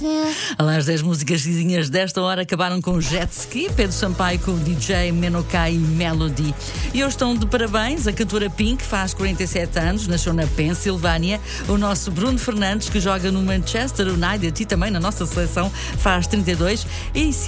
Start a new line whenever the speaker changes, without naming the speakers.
Além das 10 músicas vizinhas desta hora acabaram com Jet Ski, Pedro Sampaio com o DJ Menokai Melody. E hoje estão de parabéns a cantora Pink, faz 47 anos, nasceu na Pensilvânia. O nosso Bruno Fernandes, que joga no Manchester United e também na nossa seleção, faz 32. E